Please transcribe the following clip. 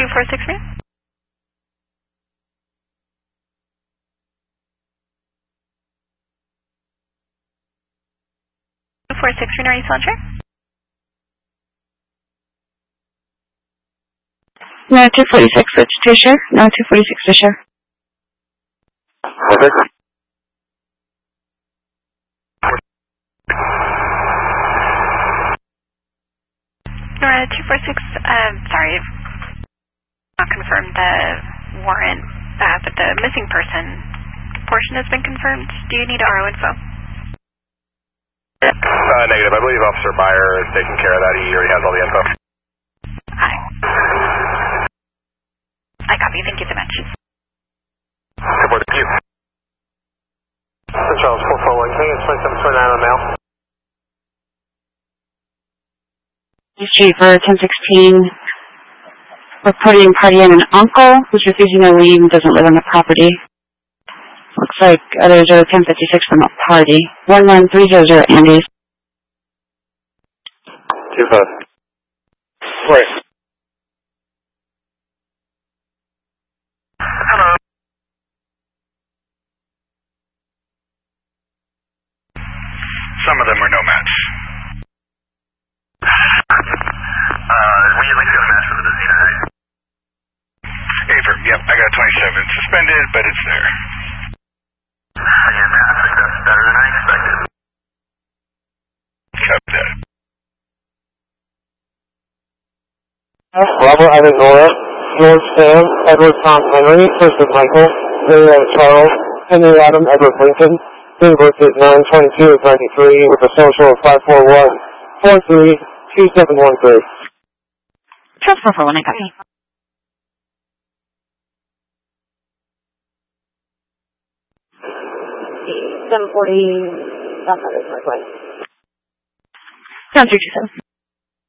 246 for you. 246 for you, are you still on track? No, 246 for Tisha. No, 246 Tisha. Okay. Nora, 246, sorry, not confirmed the warrant, but the missing person portion has been confirmed. Do you need RO info? Negative. I believe Officer Meyer is taking care of that. He already has all the info. I copy. Thank you so much. Report to you. Charles 441, can you get 2729 on mail? Street for 1016. Reporting party and an uncle who's refusing a lien, doesn't live on the property. Looks like others are 1056 from a party. 11300 Andy's. 25. Right. Hello. Some of them are no match. We usually see a match for the Zeta, right? Aver, yep, I got 27 suspended, but it's there. Fantastic, that's better than I expected. Copy that. Robert Ivan Nora, George Sam, Edward Tom Henry, Joseph Michael, William Charles, Henry Adam Edward Lincoln, date of birth is 9/22 of 93 with a social of 541-432713. Just 441, I copy. 740, that's not my point. Sounds 327.